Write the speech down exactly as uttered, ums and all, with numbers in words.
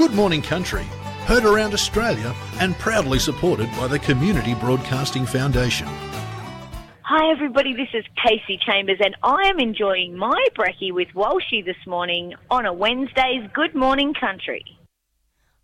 Good Morning Country, heard around Australia and proudly supported by the Community Broadcasting Foundation. Hi everybody, this is Casey Chambers and I am enjoying my brekkie with Walshy this morning on a Wednesday's Good Morning Country.